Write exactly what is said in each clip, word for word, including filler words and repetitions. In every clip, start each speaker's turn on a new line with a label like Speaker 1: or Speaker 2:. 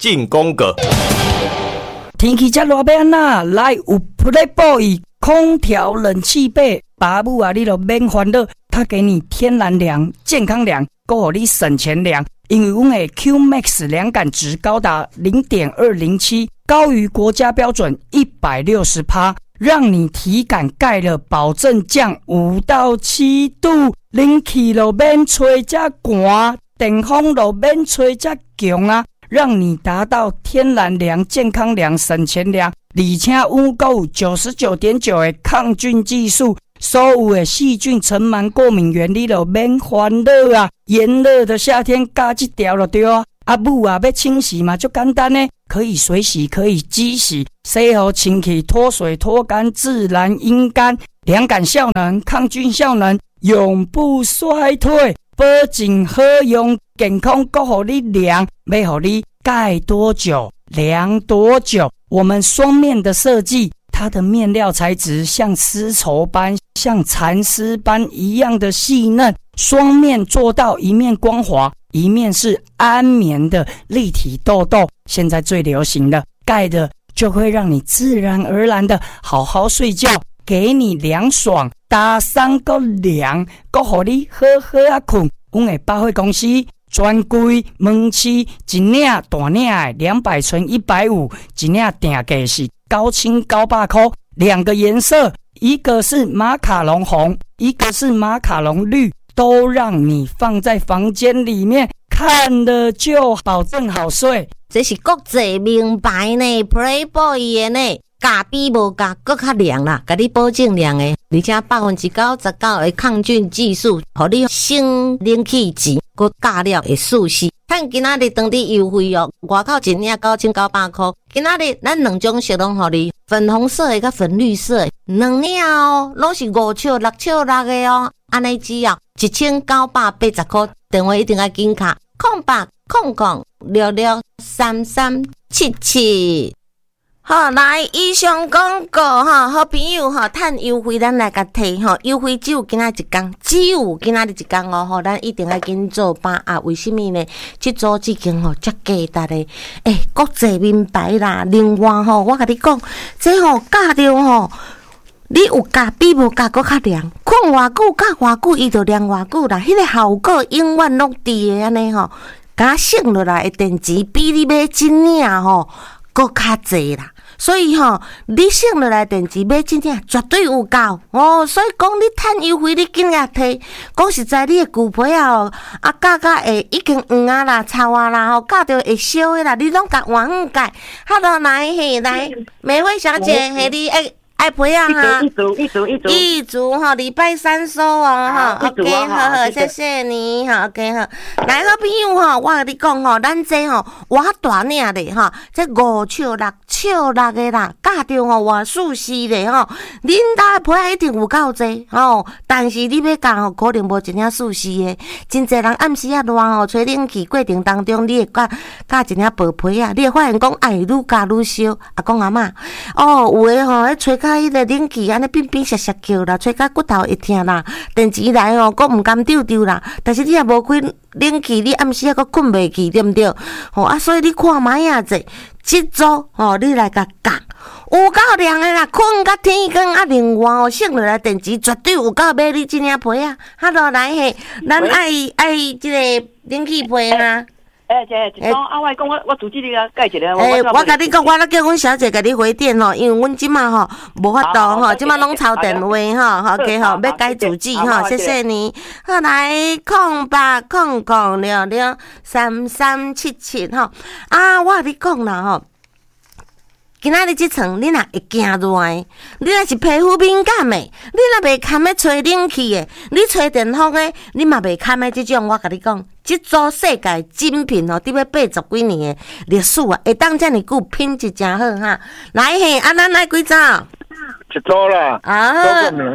Speaker 1: 进攻阁。
Speaker 2: 天气这热要安怎？来有 Playboy 空调冷气被爸母啊，你就免烦恼，它给你天然凉、健康凉，够互你省钱凉。因为阮的 Q Max 凉感值高达 零点二零七， 高于国家标准 一百六十趴， 让你体感盖了保证降五到七度，冷气就免吹这寒，电风就免吹这强啊，让你达到天然凉、健康凉、省钱凉，而且阮还有 九十九点九 的抗菌技术，所有的细菌、尘螨、过敏原你就免烦恼啊！炎热的夏天加这条就对啊！啊母啊要清洗嘛，就简单呢，可以水洗，可以机洗，洗好清气，脱水脱干，自然阴干，凉感效能、抗菌效能永不衰退，保证好用，健康够互你凉，要互你盖多久凉多久。我们双面的设计。它的面料材质像丝绸般、像蚕丝般一样的细嫩，双面做到一面光滑，一面是安眠的立体豆豆。现在最流行的，盖的就会让你自然而然的好好睡觉，给你凉爽，打散个凉，个互你好好啊困。阮的百货公司专柜门市一领大领的两百乘一百五十，一领定价是高清高百块，两个颜色，一个是马卡龙红，一个是马卡龙绿，都让你放在房间里面看了就保证好睡。
Speaker 3: 这是国际名牌呢 ，Playboy 的呢，价比无价，搁较凉啦，甲你保证凉的，而且百分之九十九的抗菌技术，互你省冷气钱，搁加了会舒适。看今仔日当地优惠哦，外口一领九千九百块，今仔日咱两种色拢互你，粉红色的甲粉绿色的，两领哦，拢是五尺六尺六的哦，安尼只要一千九百八十块，电话一定要紧卡，空八空空六六三三七七。好，来以上广告哈，好朋友哈，趁优惠咱来甲摕哈，优惠只有今仔一天，只有今仔日一天哦，吼，咱一定要紧做吧啊！为什么呢？这组已经吼遮价值的，诶，国际名牌啦。另外吼，我甲你讲，这吼价着吼，你有价比无价搁较凉，困偌久甲偌久，伊就凉偌久啦。迄个效果永远拢伫的安尼吼，甲省落来的电池比你买一领吼搁较济啦。所以吼、哦，你省落来电池买真正绝对有够哦。所以讲你趁优惠，你紧也摕。讲实在，你的旧皮啊哦，啊价格会已经黄啊啦、臭啊啦，吼价着会烧的啦，你拢甲换换改。哈喽，来嘿来，美惠小姐，嘿你爱爱皮啊哈？
Speaker 4: 一组一组一组
Speaker 3: 一组哈，礼拜三收哦哈。OK， 好好，谢谢你，好 OK 好。来，好朋友哈，我甲你讲吼，咱这吼偌大领的哈，这五尺六尺六的啦，价着吼偌舒适的吼，恁家皮一定有够济吼，但是你要讲吼，可能无真正舒适的。真侪人暗时啊热吼，吹冷气过程当中，你会甲甲一领薄皮啊，你会发现讲哎愈加愈烧。阿公阿嬷，哦，有诶吼，咧吹甲迄个冷气安尼冰冰涩涩叫啦，吹甲骨头会痛啦，电池来吼，佫毋甘丢丢啦。但是你也无开冷气，你暗时啊佫困袂去，对毋对？吼啊，所以你看卖啊者。这组吼，你来甲夹，有够凉的啦，困甲天光啊！另外哦，省落来电池绝对有够买你这领皮啊！哈喽，来嘿，咱爱爱这个冷气皮啊！
Speaker 4: 诶，这一种啊，我讲我我自己个改一个。
Speaker 3: 诶，我甲你讲，我咧叫阮小姐甲你回电吼，因为阮即马吼无法度吼，即马拢抄电话吼 ，OK 吼，要改主机吼，谢谢你。好，来空八空空六六三三七七吼，啊，我甲你讲啦吼。今仔日即床你若会惊热的，你若是皮肤敏感的，你若袂堪要吹冷气的，你吹电风的，你嘛袂堪的即种，我甲你讲，即组世界精品哦，伫要八十几年的历史啊，会当遮尔久，品质真好哈。来嘿，啊，咱来几组？
Speaker 5: 一组啦，
Speaker 3: 啊，
Speaker 5: 组个名了。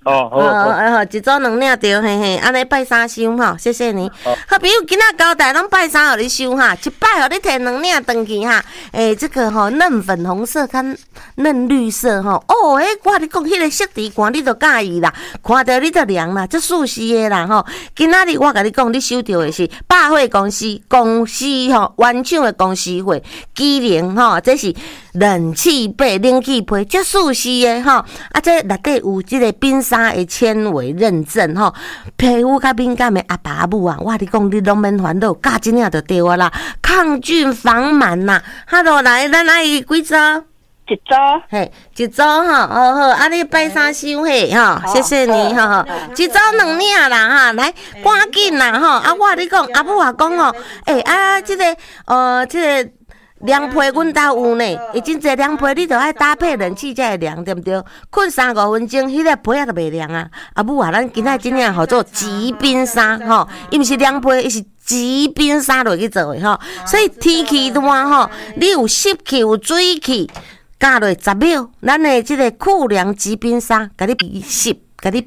Speaker 1: 哦，好，
Speaker 3: 好，
Speaker 1: 好，
Speaker 3: 好，一组两领着，嘿嘿，安尼拜三收哈，谢谢你。好，比如今仔交代拢拜三互你收哈，一摆互你摕两领回去哈。诶，这个吼嫩粉红色跟嫩绿色吼，哦，诶，我你讲迄个色地看你就介意啦，看到你就凉啦，这舒适的啦吼。今仔日我甲你讲，你收到的是百货公司公司吼原厂的公司货机灵吼，这是冷气被冷气被，这舒适的吼，啊，这内底有这个冰沙的纤维认证吼，皮肤较敏感的阿爸阿母啊，我跟你讲你拢免烦恼，加一领就对啊啦，抗菌防螨呐。哈喽，来，咱爱几组？
Speaker 4: 一组，
Speaker 3: 嘿，一组吼，好好，啊，你拜三收嘿吼，谢谢你吼吼，一组两领啦哈，来，赶紧啦吼，啊，我跟你讲，阿母也讲哦，诶、欸、啊，这个呃，这个。凉被阮兜有呢，已经这凉被你着爱搭配冷气才会凉，对不对？困三五分钟，迄个被也着袂凉啊。阿母啊，咱今仔真正号做极冰沙吼，伊毋是凉被，伊是极冰沙落去做的吼。所以天气热吼，你有湿气有水气，加落十秒，咱的即个酷凉极冰沙，甲你吸